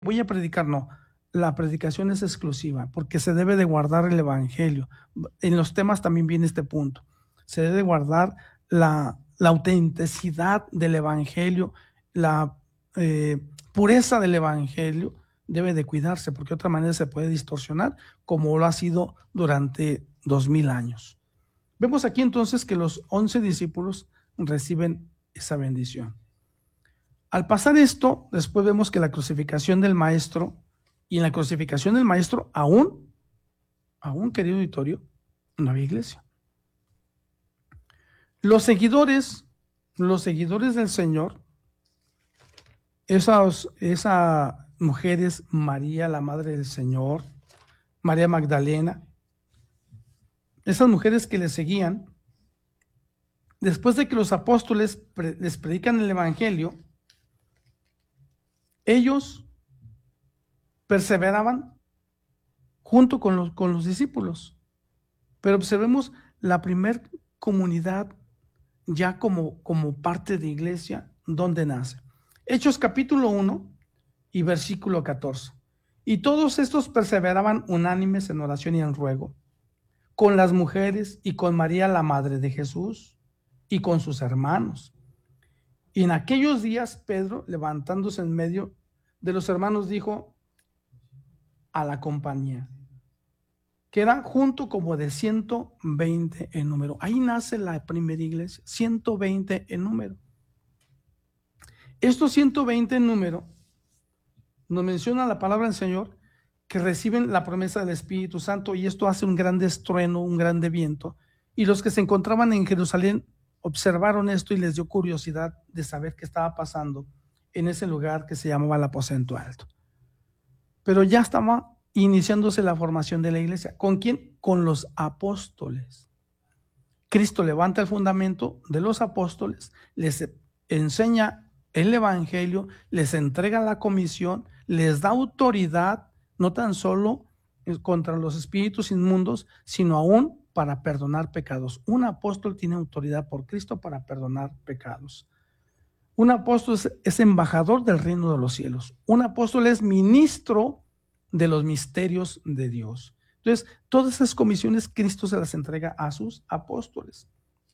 voy a predicar, no. La predicación es exclusiva porque se debe de guardar el evangelio. En los temas también viene este punto. Se debe guardar la autenticidad del evangelio, la pureza del evangelio debe de cuidarse porque de otra manera se puede distorsionar como lo ha sido durante 2000 años. Vemos aquí entonces que los 11 discípulos reciben esa bendición. Al pasar esto, después vemos que la crucificación del maestro, y en la crucificación del maestro aún, querido auditorio, no había iglesia. Los seguidores del Señor, esas mujeres, María, la madre del Señor, María Magdalena, esas mujeres que le seguían, después de que los apóstoles les predican el evangelio, ellos perseveraban junto con los discípulos. Pero observemos la primer comunidad ya como parte de iglesia, ¿dónde nace? Hechos capítulo 1 y versículo 14. Y todos estos perseveraban unánimes en oración y en ruego, con las mujeres y con María la madre de Jesús y con sus hermanos. Y en aquellos días Pedro, levantándose en medio de los hermanos, dijo a la compañía, que era junto como de 120 en número. Ahí nace la primera iglesia, 120 en número. Estos 120 en número nos menciona la palabra del Señor que reciben la promesa del Espíritu Santo, y esto hace un gran estruendo, un grande viento, y los que se encontraban en Jerusalén observaron esto y les dio curiosidad de saber qué estaba pasando en ese lugar que se llamaba el aposento alto. Pero ya estaba iniciándose la formación de la iglesia. ¿Con quién? Con los apóstoles. Cristo levanta el fundamento de los apóstoles, les enseña el evangelio, les entrega la comisión, les da autoridad, no tan solo contra los espíritus inmundos, sino aún para perdonar pecados. Un apóstol tiene autoridad por Cristo para perdonar pecados. Un apóstol es embajador del reino de los cielos. Un apóstol es ministro de los misterios de Dios. Entonces, todas esas comisiones Cristo se las entrega a sus apóstoles.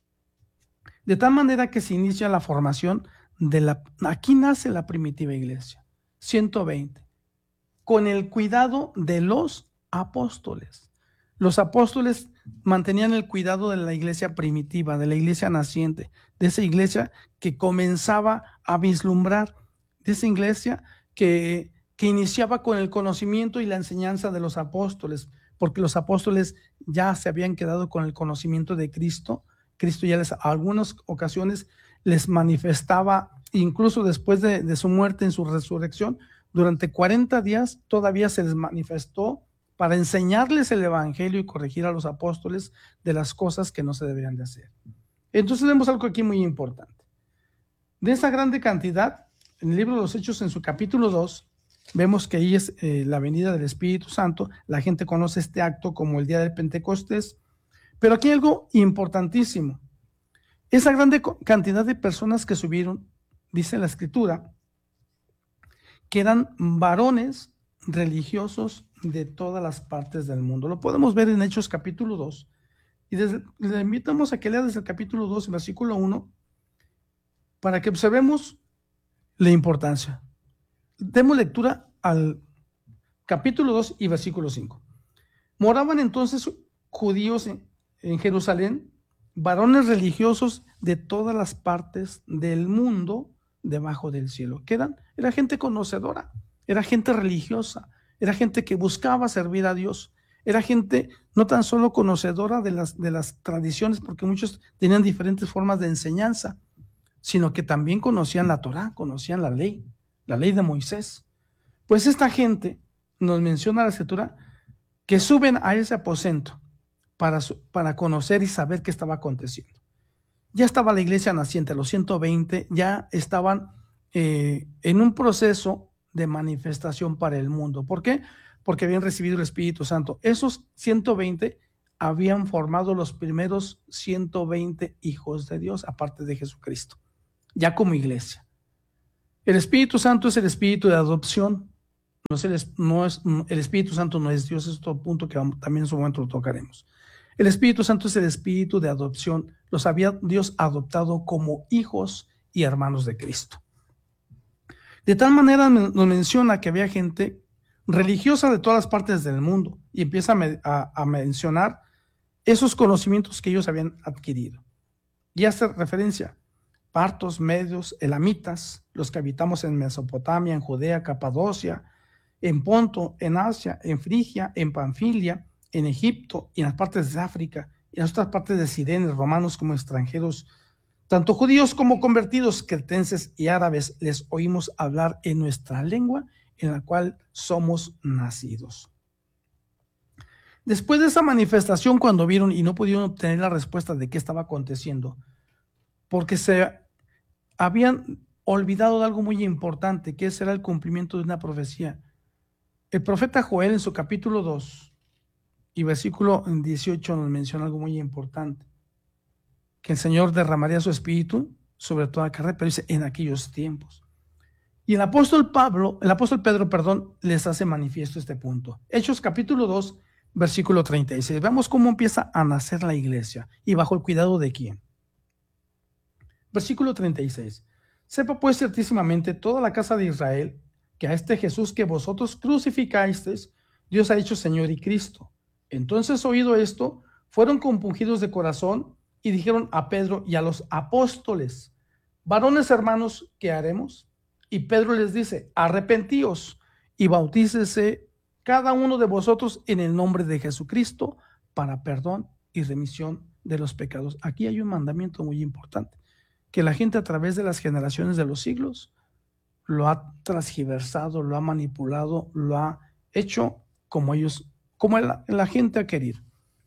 De tal manera que se inicia la formación aquí nace la primitiva iglesia, 120, con el cuidado de los apóstoles. Los apóstoles mantenían el cuidado de la iglesia primitiva, de la iglesia naciente, de esa iglesia que comenzaba a vislumbrar, de esa iglesia que iniciaba con el conocimiento y la enseñanza de los apóstoles, porque los apóstoles ya se habían quedado con el conocimiento de Cristo. Cristo ya a algunas ocasiones les manifestaba, incluso después de su muerte en su resurrección, durante 40 días todavía se les manifestó para enseñarles el evangelio y corregir a los apóstoles de las cosas que no se deberían de hacer. Entonces vemos algo aquí muy importante. De esa grande cantidad, en el libro de los Hechos, en su capítulo 2, vemos que ahí es la venida del Espíritu Santo. La gente conoce este acto como el día de Pentecostés, pero aquí hay algo importantísimo. Esa grande cantidad de personas que subieron, dice la Escritura, que eran varones religiosos de todas las partes del mundo. Lo podemos ver en Hechos capítulo 2. Y le invitamos a que lea desde el capítulo 2, versículo 1, para que observemos la importancia. Demos lectura al capítulo 2 y versículo 5. Moraban entonces judíos en Jerusalén, varones religiosos de todas las partes del mundo debajo del cielo. Era gente conocedora, era gente religiosa, era gente que buscaba servir a Dios, era gente no tan solo conocedora de las tradiciones, porque muchos tenían diferentes formas de enseñanza, sino que también conocían la Torá, conocían la ley de Moisés. Pues esta gente, nos menciona la Escritura, que suben a ese aposento para conocer y saber qué estaba aconteciendo. Ya estaba la iglesia naciente, los 120 ya estaban en un proceso de manifestación para el mundo. ¿Por qué? Porque habían recibido el Espíritu Santo. Esos 120 habían formado los primeros 120 hijos de Dios, aparte de Jesucristo, ya como iglesia. El Espíritu Santo es el espíritu de adopción. El Espíritu Santo no es Dios, es otro punto que también en su momento lo tocaremos. El Espíritu Santo es el espíritu de adopción. Los había Dios adoptado como hijos y hermanos de Cristo. De tal manera nos menciona que había gente religiosa de todas las partes del mundo y empieza a mencionar esos conocimientos que ellos habían adquirido. Y hace referencia: partos, medios, elamitas, los que habitamos en Mesopotamia, en Judea, Capadocia, en Ponto, en Asia, en Frigia, en Panfilia, en Egipto y en las partes de África y en las otras partes de Cirene, romanos como extranjeros, tanto judíos como convertidos, cretenses y árabes, les oímos hablar en nuestra lengua en la cual somos nacidos. Después de esa manifestación, cuando vieron y no pudieron obtener la respuesta de qué estaba aconteciendo, porque se habían olvidado de algo muy importante, que ese era el cumplimiento de una profecía. El profeta Joel, en su capítulo 2 y versículo 18, nos menciona algo muy importante: que el Señor derramaría su espíritu sobre toda carne, pero dice en aquellos tiempos. Y el apóstol Pedro, les hace manifiesto este punto. Hechos capítulo 2, versículo 36. Veamos cómo empieza a nacer la iglesia y bajo el cuidado de quién. Versículo 36. Sepa pues ciertísimamente toda la casa de Israel que a este Jesús que vosotros crucificasteis, Dios ha hecho Señor y Cristo. Entonces, oído esto, fueron compungidos de corazón y dijeron a Pedro y a los apóstoles: varones hermanos, ¿qué haremos? Y Pedro les dice: arrepentíos y bautícese cada uno de vosotros en el nombre de Jesucristo para perdón y remisión de los pecados. Aquí hay un mandamiento muy importante, que la gente a través de las generaciones de los siglos lo ha transgiversado, lo ha manipulado, lo ha hecho como la gente ha querido.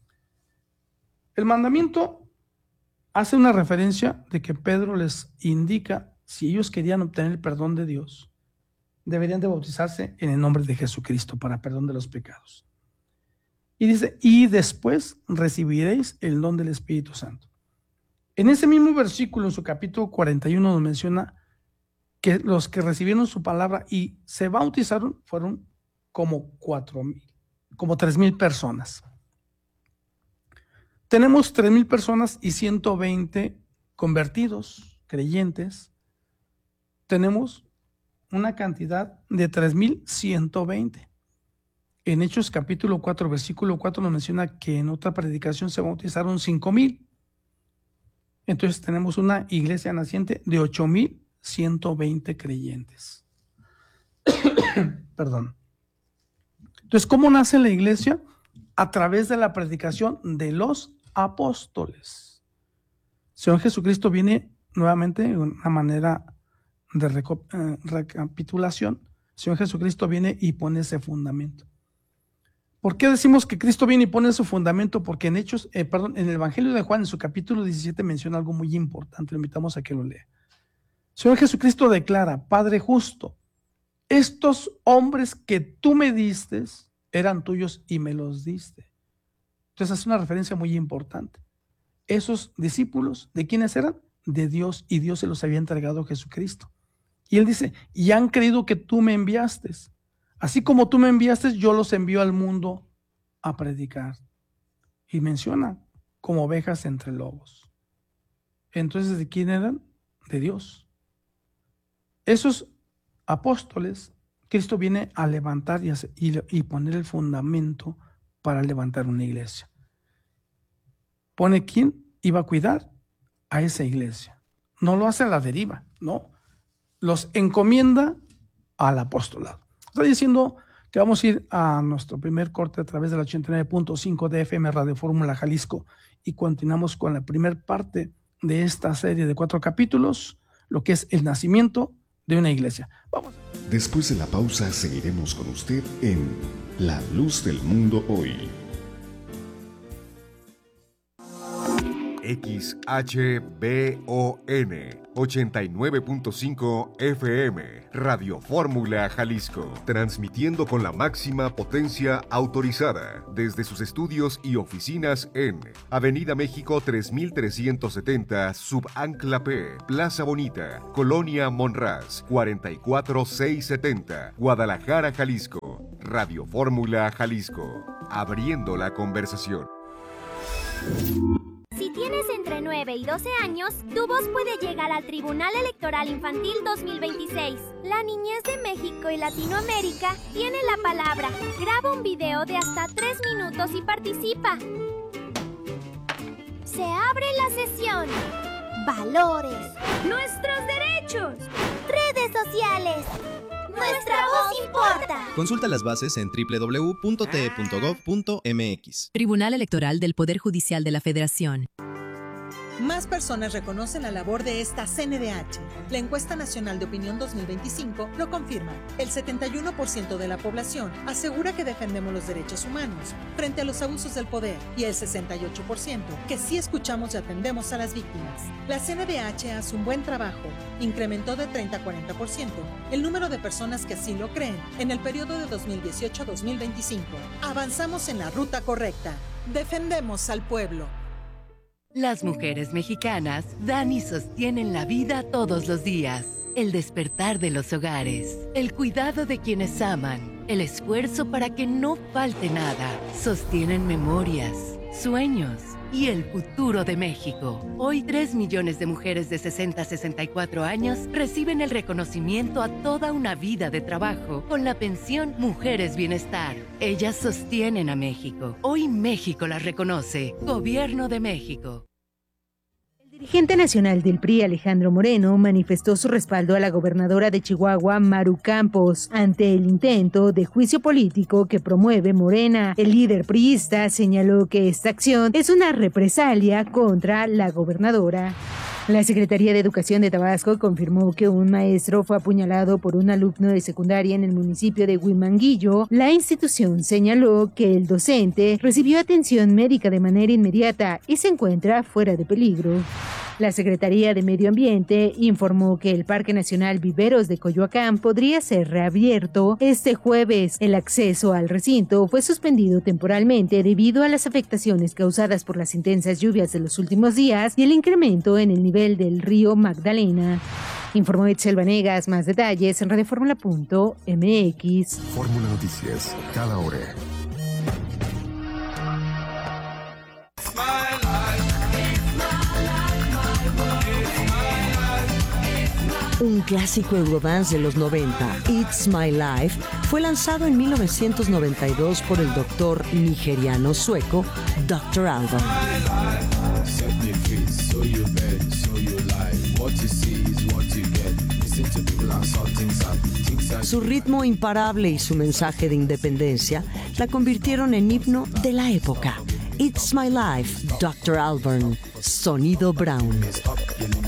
El mandamiento hace una referencia de que Pedro les indica: si ellos querían obtener el perdón de Dios, deberían de bautizarse en el nombre de Jesucristo para perdón de los pecados. Y dice: y después recibiréis el don del Espíritu Santo. En ese mismo versículo, en su capítulo 41, nos menciona que los que recibieron su palabra y se bautizaron fueron como 3,000 personas. Tenemos 3,000 personas y 120 convertidos, creyentes. Tenemos una cantidad de 3,120. En Hechos capítulo 4, versículo 4 nos menciona que en otra predicación se bautizaron 5,000. Entonces tenemos una iglesia naciente de 8,120 creyentes. Perdón. Entonces, ¿cómo nace la iglesia? A través de la predicación de los apóstoles. Señor Jesucristo viene nuevamente en una manera de recapitulación. Señor Jesucristo viene y pone ese fundamento. ¿Por qué decimos que Cristo viene y pone su fundamento? Porque en el Evangelio de Juan, en su capítulo 17, menciona algo muy importante. Lo invitamos a que lo lea. Señor Jesucristo declara: Padre justo, estos hombres que tú me diste eran tuyos y me los diste. Entonces hace una referencia muy importante. Esos discípulos, ¿de quiénes eran? De Dios, y Dios se los había entregado a Jesucristo. Y él dice: y han creído que tú me enviaste. Así como tú me enviaste, yo los envío al mundo a predicar. Y menciona: como ovejas entre lobos. Entonces, ¿de quién eran? De Dios. Esos apóstoles, Cristo viene a levantar y poner el fundamento para levantar una iglesia. Pone quién iba a cuidar a esa iglesia. No lo hace a la deriva, no. Los encomienda al apostolado. Estoy diciendo que vamos a ir a nuestro primer corte a través del 89.5 de FM Radio Fórmula Jalisco y continuamos con la primer parte de esta serie de 4 capítulos, lo que es el nacimiento de una iglesia. Vamos. Después de la pausa seguiremos con usted en La Luz del Mundo Hoy. XHBON 89.5 FM, Radio Fórmula Jalisco, transmitiendo con la máxima potencia autorizada desde sus estudios y oficinas en Avenida México 3370, Subancla P, Plaza Bonita, Colonia Monraz, 44670, Guadalajara, Jalisco. Radio Fórmula Jalisco, abriendo la conversación. Si tienes entre 9 y 12 años, tu voz puede llegar al Tribunal Electoral Infantil 2026. La niñez de México y Latinoamérica tiene la palabra. Graba un video de hasta 3 minutos y participa. Se abre la sesión. Valores. Nuestros derechos. Redes sociales. Nuestra voz importa. Consulta las bases en www.te.gov.mx. Tribunal Electoral del Poder Judicial de la Federación. Más personas reconocen la labor de esta CNDH. La Encuesta Nacional de Opinión 2025 lo confirma. El 71% de la población asegura que defendemos los derechos humanos frente a los abusos del poder y el 68% que sí escuchamos y atendemos a las víctimas. La CNDH hace un buen trabajo. Incrementó de 30 a 40% el número de personas que así lo creen en el periodo de 2018 a 2025. Avanzamos en la ruta correcta. Defendemos al pueblo. Las mujeres mexicanas dan y sostienen la vida todos los días. El despertar de los hogares, el cuidado de quienes aman, el esfuerzo para que no falte nada. Sostienen memorias, sueños y el futuro de México. Hoy 3 millones de mujeres de 60 a 64 años reciben el reconocimiento a toda una vida de trabajo con la pensión Mujeres Bienestar. Ellas sostienen a México. Hoy México las reconoce. Gobierno de México. El dirigente nacional del PRI, Alejandro Moreno, manifestó su respaldo a la gobernadora de Chihuahua, Maru Campos, ante el intento de juicio político que promueve Morena. El líder priista señaló que esta acción es una represalia contra la gobernadora. La Secretaría de Educación de Tabasco confirmó que un maestro fue apuñalado por un alumno de secundaria en el municipio de Huimanguillo. La institución señaló que el docente recibió atención médica de manera inmediata y se encuentra fuera de peligro. La Secretaría de Medio Ambiente informó que el Parque Nacional Viveros de Coyoacán podría ser reabierto este jueves. El acceso al recinto fue suspendido temporalmente debido a las afectaciones causadas por las intensas lluvias de los últimos días y el incremento en el nivel del río Magdalena. Informó Itzel Vanegas. Más detalles en radioformula.mx. Fórmula Noticias, cada hora. Un clásico Eurodance de los 90, It's My Life, fue lanzado en 1992 por el doctor nigeriano sueco Dr. Alban. Su ritmo imparable y su mensaje de independencia la convirtieron en himno de la época. It's My Life, Dr. Alban, Sonido Brown.